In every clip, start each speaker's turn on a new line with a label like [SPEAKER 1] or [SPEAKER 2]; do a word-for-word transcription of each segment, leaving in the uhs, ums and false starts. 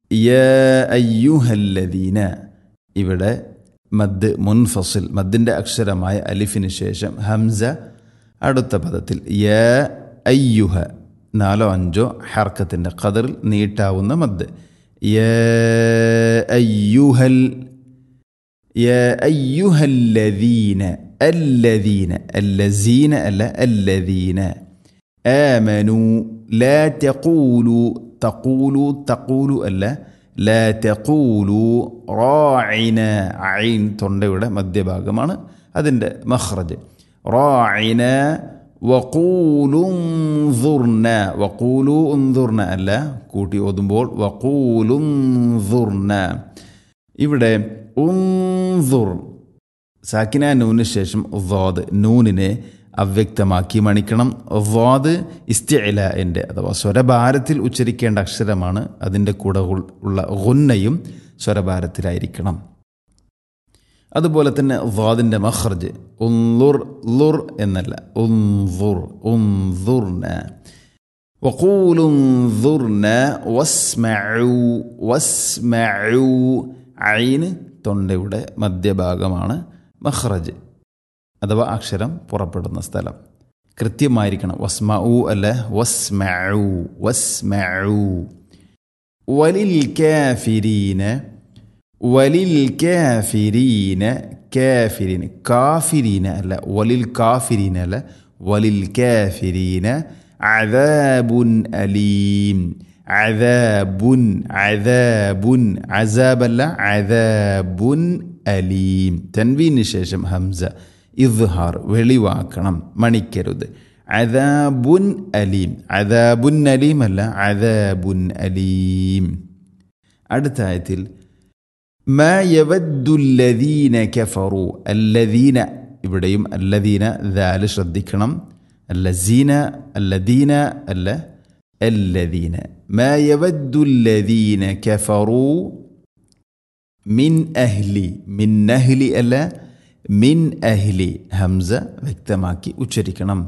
[SPEAKER 1] യാ അയ്യുഹല്ലദീന. ഇവിടെ മദ് മുൻഫസിൽ, മദ്ദിൻ്റെ അക്ഷരമായ അലിഫിന് ശേഷം ഹംസ അടുത്ത പദത്തിൽ. യാ അയ്യുഹ, നാലോ അഞ്ചോ ഹർക്കത്തിൻ്റെ ഖദറിൽ നീട്ടാവുന്ന മദ്. യാ അയ്യുഹൽ, യാ അയ്യുഹല്ലദീന, അല്ലദീന, അല്ലസീന അല്ല, അല്ലദീന. ആമനു, ലാ തഖൂലു, തഖൂലു തഖൂലു അല്ല, ലാ തഖൂലു റാഇന. ഐൻ തൊണ്ടയുടെ മധ്യഭാഗമാണ് അതിൻ്റെ മഖ്റജ്. റാഇന വഖൂലു ഉൻദുർന, വഖൂലു ഉൻദുർന അല്ല, കൂട്ടി ഓതുമ്പോൾ വഖൂലു ഉൻദുർന. ഇവിടെ ഉൻദുർ സാക്കിന നൂന് ശേഷം ളാദ്, നൂനിനെ അവ്യക്തമാക്കി മണിക്കണം. ളാദ് ഇസ്തിഇലാഇൻ്റെ അഥവാ സ്വരഭാരത്തിൽ ഉച്ചരിക്കേണ്ട അക്ഷരമാണ്. അതിൻ്റെ കൂടെ ഉള്ള ഗുന്നയും സ്വരഭാരത്തിലായിരിക്കണം. അതുപോലെ തന്നെ ളാദിൻ്റെ മഖ്റജ് ഉൻദുർ, ളുർ എന്നല്ല, ഉൻദുർ, ഉൻദുർന. വഖൂലു ഉൻദുർന വസ്മഉ, വസ്മഉ. ഐന് തൊണ്ടയുടെ മധ്യഭാഗമാണ് മഖ്റജ് അഥവാ അക്ഷരം പുറപ്പെടുന്ന സ്ഥലം. കൃത്യമായിരിക്കണം. വസ്മഉ അല്ല, വസ്മഉ, വസ്മഉ. വലിൽ കാഫിരീന, വലിൽ കാഫിരീന, കാഫിരീന, കാഫിരീന അല്ല, വലിൽ കാഫിരീന അല്ല, വലിൽ കാഫിരീന അദാബുൻ അലീം. അദാബുൻ, അദാബുൻ, അസാബല്ല, അദാബുൻ അലീം. തൻവീന് ശേഷം ഹംസ ഇദ്ഹാർ, വെളിവാക്കണം, മണിക്കരുത്. അദാബുൻ അലീം, അദാബുൻ അലീം അല്ല, അദാബുൻ അലീം. അടുത്ത ആയത്തിൽ മാ യവദ്ദുല്ലദീന കഫറു, അല്ലദീന, ഇവിടെയും അല്ലദീന ദാല് ശ്രദ്ധിക്കണം. അല്ലസീന, അല്ലദീന അല്ല, അല്ലദീന. മാ യവദ്ദുല്ലദീന കഫറു മിൻ അഹ്ലി, മിൻ അഹ്ലി അല്ല, മിൻ അഹ്ലി. ഹംസ വ്യക്തമാക്കി ഉച്ചരിക്കണം.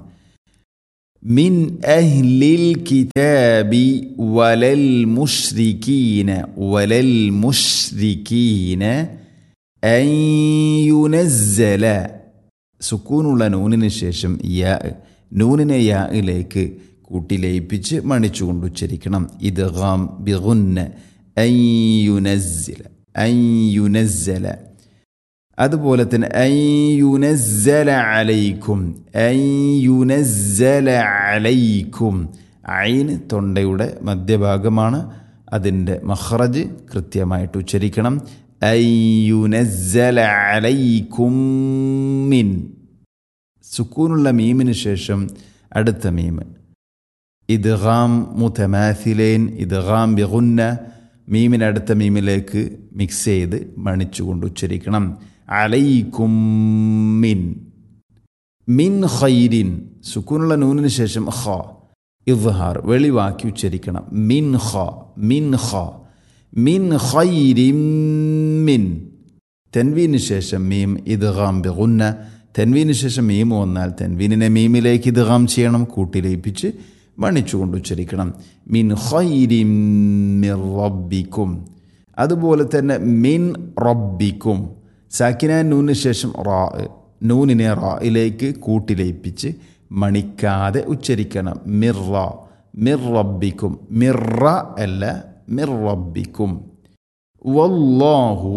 [SPEAKER 1] മിൻ അഹ്ലിൽ കിതാബി വലൽ മുശ്രികീന, വലൽ മുശ്രികീന അൻ യുനസ്സല. സുക്കൂനുള്ള നൂനിന് ശേഷം യാ, നൂനിനെ യായിലേക്ക് കൂട്ടി ലയിപ്പിച്ച് മണിച്ചുകൊണ്ട് ഉച്ചരിക്കണം. ഇദ്ഗാം ബിഗുന്ന, അൻ യുനസ്സല, അൻ യുനസ്സല. അതുപോലെ തന്നെ അൻ യുനസ്സല അലൈക്കും, അൻ യുനസ്സല അലൈക്കും. ഐൻ തൊണ്ടയുടെ മധ്യഭാഗമാണ്. അതിൻ്റെ മഖ്റജ് കൃത്യമായിട്ട് ഉച്ചരിക്കണം. അൻ യുനസ്സല അലൈക്കും മിൻ. സുക്കൂനുള്ള മീമിന് ശേഷം അടുത്ത മീം. ഇദ്ഗാം മുതമാസിലൈൻ, ഇദ്ഗാം ബിഗുന്ന. മീമിനടുത്ത മീമിലേക്ക് മിക്സ് ചെയ്ത് മണിച്ചുകൊണ്ട് ഉച്ചരിക്കണം. അലൈക്കും മിൻ, മിൻ ഖൈരിൻ. സുക്കൂനുള്ള നൂനിന് ശേഷം ഖ, ഇദ്ഹാർ, വെളിവാക്കി ഉച്ചരിക്കണം. മിൻ ഖ, മിൻ ഖ, മിൻ ഖൈരിൻ മിൻ. തൻവീന് ശേഷം മീം, ഇദ്ഗാം ബിഗുന്ന. തൻവീന് ശേഷം മീം വന്നാൽ തൻവീനിനെ മീമിലേക്ക് ഇദ്ഗാം ചെയ്യണം, കൂട്ടി ലയിപ്പിച്ച് മണിച്ചുകൊണ്ട് ഉച്ചരിക്കണം. മിൻ ഖൈരിൻ മിർ റബ്ബിക്കും. അതുപോലെ തന്നെ മിൻ റബ്ബിക്കും. സാക്കിന നൂനിന് ശേഷം റാ, നൂനിനെ റായിലേക്ക് കൂട്ടി ലയിപ്പിച്ച് മണിക്കാതെ ഉച്ചരിക്കണം. മിർറ, മിർ റബ്ബിക്കും. മിർറ അല്ല, മിർ റബ്ബിക്കും. വല്ലാഹു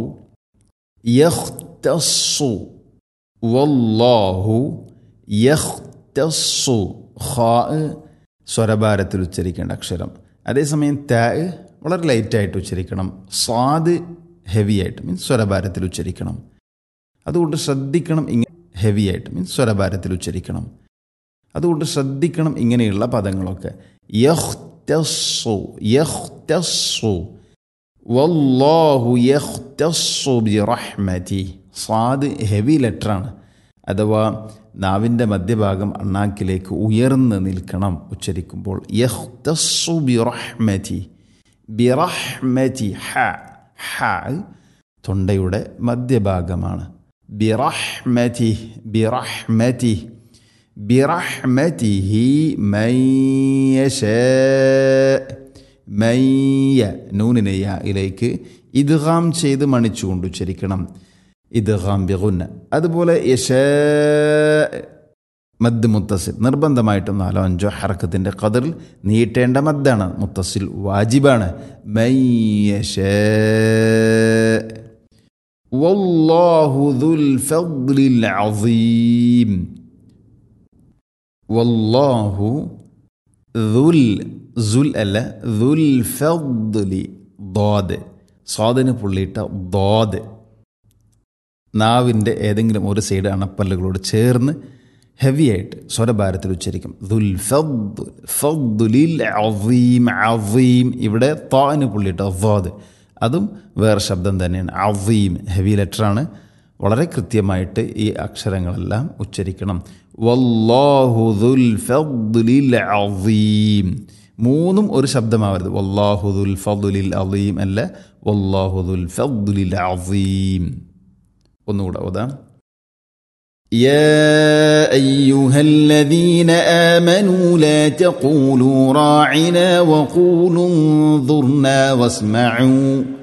[SPEAKER 1] യഖ്തസ്സു, വല്ലാഹു യഖ്തസ്സു. ഖാ സ്വരഭാരത്തിൽ ഉച്ചരിക്കേണ്ട അക്ഷരം. അതേസമയം താ വളരെ ലൈറ്റായിട്ട് ഉച്ചരിക്കണം. സ്വാദ് ഹെവി ആയിട്ട്, മീൻസ് സ്വരഭാരത്തിൽ ഉച്ചരിക്കണം. അതുകൊണ്ട് ശ്രദ്ധിക്കണം, ഇങ്ങനെ ഹെവി ആയിട്ട് മീൻസ് സ്വരഭാരത്തിൽ ഉച്ചരിക്കണം. അതുകൊണ്ട് ശ്രദ്ധിക്കണം ഇങ്ങനെയുള്ള പദങ്ങളൊക്കെ. യഖ്തസ്സു, യഖ്തസ്സു. വല്ലാഹു യഖ്തസ്സു ബിറഹ്മതി. സ്വാദ് ഹെവി ലെറ്ററാണ്, അഥവാ നാവിൻ്റെ മധ്യഭാഗം അണ്ണാക്കിലേക്ക് ഉയർന്ന് നിൽക്കണം ഉച്ചരിക്കുമ്പോൾ. യഖ്തസ്സു ബിറഹ്മതി, ബിറഹ്മതി. ഹ, ഹ തൊണ്ടയുടെ മധ്യഭാഗമാണ്. ബിറഹ്മതി, ബിറഹ്മതി, ബിറഹ്മതിഹി മൻ യശാ, മയ്യ നൂനിനെ യായിലേക്ക് ഇദ്ഗാം ചെയ്ത് മണിച്ചുകൊണ്ട് ഉച്ചരിക്കണം. ഇദ്ഗാം ബിഗുന്ന. അതുപോലെ യശാ മദ് മുത്തസിൽ നിർബന്ധമായിട്ടും നാലോ അഞ്ചോ ഹർക്കത്തിൻ്റെ ഖദറിൽ നീട്ടേണ്ട മദ്ദാണ്. മുത്തസിൽ വാജിബാണ്. മയ്യശാ വല്ലാഹു ദുൽ ഫദ്ലിൽ അസീം. വല്ലാഹു ദുൽ സുൽ അല്ല ദുൽ ഫദ്ലി ദാദ് സ്വാദിന് പുള്ളിയിട്ട ദാദ് നാവിൻ്റെ ഏതെങ്കിലും ഒരു സൈഡ് അണപ്പല്ലുകളോട് ചേർന്ന് ഹെവി ആയിട്ട് സ്വരഭാരത്തിൽ ഉച്ചരിക്കും. ദുൽ ഫദ്ദ് ഫദ്ലിൽ അസീം. അസീം ഇവിടെ താന് പുള്ളിയിട്ട ദാദ് അതും വേറെ ശബ്ദം തന്നെയാണ്. അസീം ഹെവി ലെറ്ററാണ്. വളരെ കൃത്യമായിട്ട് ഈ അക്ഷരങ്ങളെല്ലാം ഉച്ചരിക്കണം. വല്ലാഹു ദുൽ ഫദ്ലിൽ അസീം. മൂന്നും ഒരു ശബ്ദമാവരുത്. വല്ലാഹു ദുൽ ഫദ്ലിൽ അസീം അല്ല, വല്ലാഹു ദുൽ ഫദ്ലിൽ അസീം. ഒന്നുകൂടെ ഓതാം. يا أيها الذين آمنوا لا تقولوا راعنا وقولوا انظرنا واسمعوا